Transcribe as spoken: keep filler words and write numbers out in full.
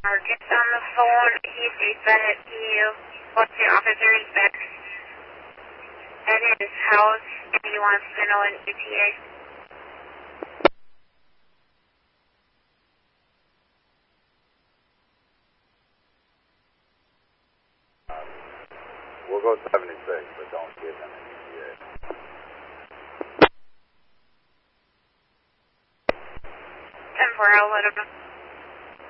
or gets on the phone, he states that he wants the officers back at his house and he wants to know an E T A. We'll go seventy-six, but don't give him an E T A. ten four, I'll let him know.